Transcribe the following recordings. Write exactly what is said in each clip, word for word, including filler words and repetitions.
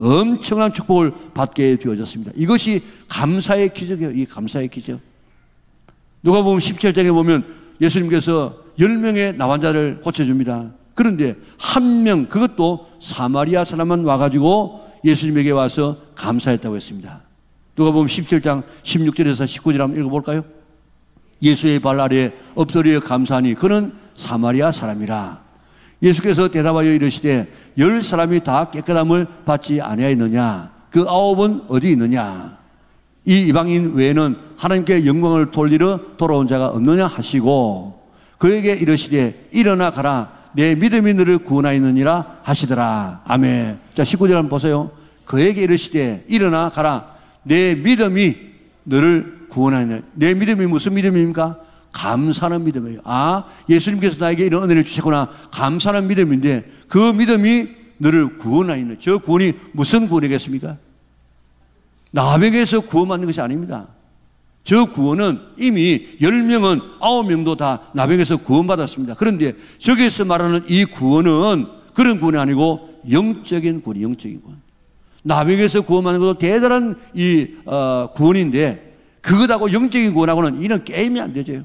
엄청난 축복을 받게 되어졌습니다. 이것이 감사의 기적이에요. 이 감사의 기적. 누가복음 십칠 장에 보면 예수님께서 열 명의 나환자를 고쳐줍니다. 그런데 한 명, 그것도 사마리아 사람만 와가지고 예수님에게 와서 감사했다고 했습니다. 누가복음 십칠 장 십육 절에서 십구 절 한번 읽어볼까요? 예수의 발 아래에 엎드려 감사하니 그는 사마리아 사람이라. 예수께서 대답하여 이르시되 열 사람이 다 깨끗함을 받지 아니하였느냐? 그 아홉은 어디 있느냐? 이 이방인 외에는 하나님께 영광을 돌리러 돌아온 자가 없느냐 하시고 그에게 이르시되 일어나 가라 내 믿음이 너를 구원하였느니라 하시더라. 아멘. 자, 십구 절 한번 보세요. 그에게 이르시되 일어나 가라 내 믿음이 너를 구원하느니라. 내 믿음이 무슨 믿음입니까? 감사하는 믿음이에요. 아, 예수님께서 나에게 이런 은혜를 주셨구나. 감사하는 믿음인데 그 믿음이 너를 구원하였느니라. 저 구원이 무슨 구원이겠습니까? 나병에서 구원받는 것이 아닙니다. 저 구원은 이미 열 명은 아홉 명도 다 나병에서 구원받았습니다. 그런데 저기에서 말하는 이 구원은 그런 구원이 아니고 영적인 구원이 영적인 구원. 나병에서 구원받는 것도 대단한 이 어, 구원인데 그것하고 영적인 구원하고는 이는 게임이 안 되죠.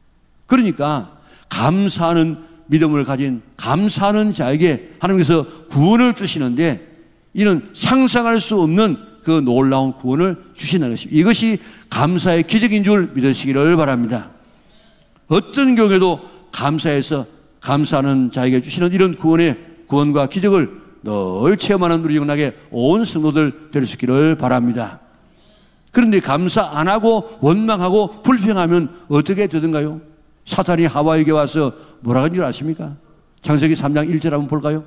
그러니까 감사하는 믿음을 가진 감사하는 자에게 하나님께서 구원을 주시는데 이는 상상할 수 없는 그 놀라운 구원을 주신다는 것입니다. 이것이 감사의 기적인 줄 믿으시기를 바랍니다. 어떤 경우에도 감사해서 감사하는 자에게 주시는 이런 구원의 구원과 기적을 늘 체험하는 우리 영락의 온 성도들 될 수 있기를 바랍니다. 그런데 감사 안 하고 원망하고 불평하면 어떻게 되던가요? 사탄이 하와에게 와서 뭐라 하는 줄 아십니까? 창세기 삼 장 일 절 한번 볼까요?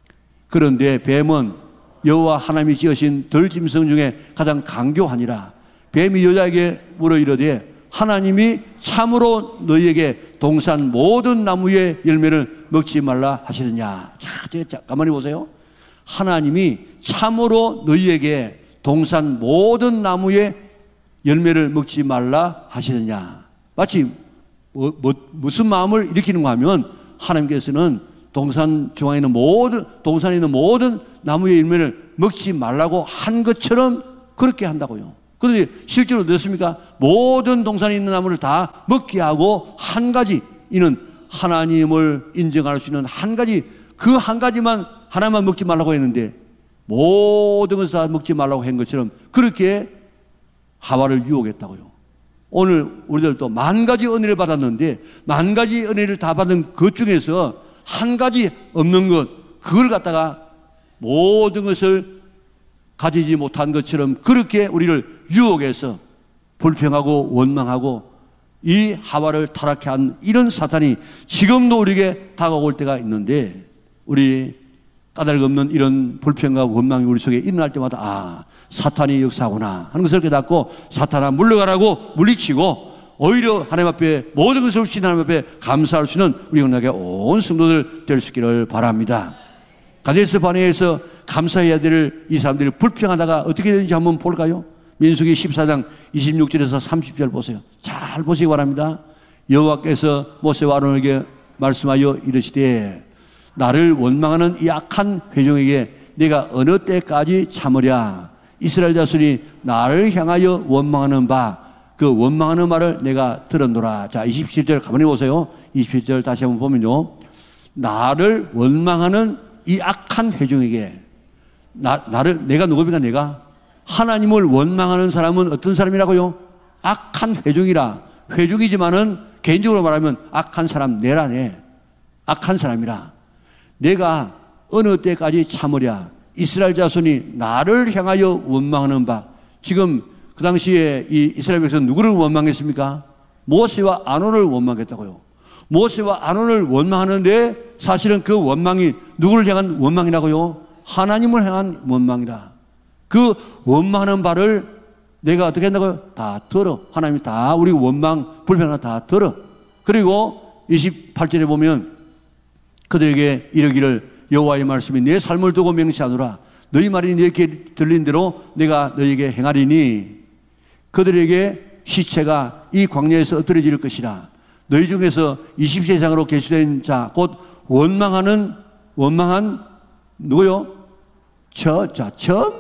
그런데 뱀은 여호와 하나님이 지으신 들짐승 중에 가장 강교하니라. 뱀이 여자에게 물어 이르되 하나님이 참으로 너희에게 동산 모든 나무의 열매를 먹지 말라 하시느냐. 자, 자, 가만히 보세요. 하나님이 참으로 너희에게 동산 모든 나무의 열매를 먹지 말라 하시느냐. 마치 뭐, 뭐, 무슨 마음을 일으키는가 하면 하나님께서는 동산 중앙에 있는 모든 동산에 있는 모든 나무의 열매를 먹지 말라고 한 것처럼 그렇게 한다고요. 그런데 실제로 어떻습니까? 모든 동산에 있는 나무를 다 먹게 하고 한 가지, 이는 하나님을 인정할 수 있는 한 가지, 그 한 가지만 하나만 먹지 말라고 했는데 모든 것을 다 먹지 말라고 한 것처럼 그렇게 하와를 유혹했다고요. 오늘 우리들도 만 가지 은혜를 받았는데 만 가지 은혜를 다 받은 것 중에서 한 가지 없는 것, 그걸 갖다가 모든 것을 가지지 못한 것처럼 그렇게 우리를 유혹해서 불평하고 원망하고 이 하와를 타락해 한 이런 사탄이 지금도 우리에게 다가올 때가 있는데 우리 까닭없는 이런 불평과 원망이 우리 속에 일어날 때마다 아, 사탄이 역사하구나 하는 것을 깨닫고 사탄아 물러가라고 물리치고 오히려 하나님 앞에 모든 것을 주신 하나님 앞에 감사할 수 있는 우리 영락의 온 성도들 될 수 있기를 바랍니다. 가데스 바네아에서 감사해야 될 이 사람들이 불평하다가 어떻게 되는지 한번 볼까요? 민수기 십사 장 이십육 절에서 삼십 절 보세요. 잘 보시기 바랍니다. 여호와께서 모세와 아론에게 말씀하여 이르시되 나를 원망하는 이 악한 회중에게 내가 어느 때까지 참으랴. 이스라엘 자손이 나를 향하여 원망하는 바 그 원망하는 말을 내가 들었노라. 자, 이십칠 절 가만히 보세요. 이십칠 절 다시 한번 보면요. 나를 원망하는 이 악한 회중에게 나, 나를 내가 누굽니까? 내가 하나님을 원망하는 사람은 어떤 사람이라고요? 악한 회중이라. 회중이지만은 개인적으로 말하면 악한 사람 내라 내. 악한 사람이라. 내가 어느 때까지 참으랴. 이스라엘 자손이 나를 향하여 원망하는 바. 지금 그 당시에 이 이스라엘 백성은 누구를 원망했습니까? 모세와 아론을 원망했다고요. 모세와 아론을 원망하는데 사실은 그 원망이 누구를 향한 원망이라고요? 하나님을 향한 원망이라. 그 원망하는 바를 내가 어떻게 한다고요? 다 들어. 하나님이 다 우리 원망, 불평을 다 들어. 그리고 이십팔 절에 보면 그들에게 이르기를 여호와의 말씀이 내 삶을 두고 맹세하노라. 너희 말이 너희에게 들린 대로 내가 너희에게 행하리니 그들에게 시체가 이 광야에서 엎드려질 것이라. 너희 중에서 이십 세 이상으로 계시된 자, 곧 원망하는 원망한 누구요? 저, 자, 전